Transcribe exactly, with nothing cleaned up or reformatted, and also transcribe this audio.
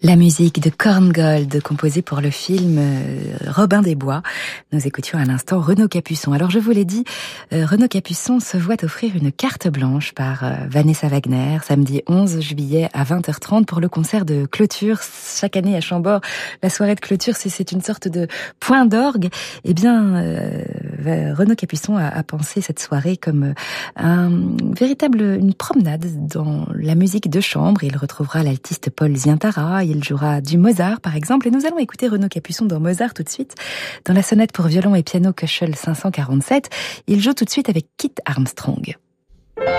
La musique de Korngold, composée pour le film Robin des Bois. Nous écoutions à l'instant Renaud Capuçon. Alors je vous l'ai dit, Renaud Capuçon se voit offrir une carte blanche par Vanessa Wagner, samedi onze juillet à vingt heures trente pour le concert de clôture. Chaque année à Chambord, la soirée de clôture, c'est, c'est une sorte de point d'orgue. Eh bien, euh, Renaud Capuçon a, a pensé cette soirée comme un véritable, une promenade dans la musique de chambre. Il retrouvera l'altiste Paul Zientara, il jouera du Mozart par exemple, et nous allons écouter Renaud Capuçon dans Mozart tout de suite. Dans la sonate pour violon et piano Köchel cinq cent quarante-sept, il joue tout de suite avec Kit Armstrong.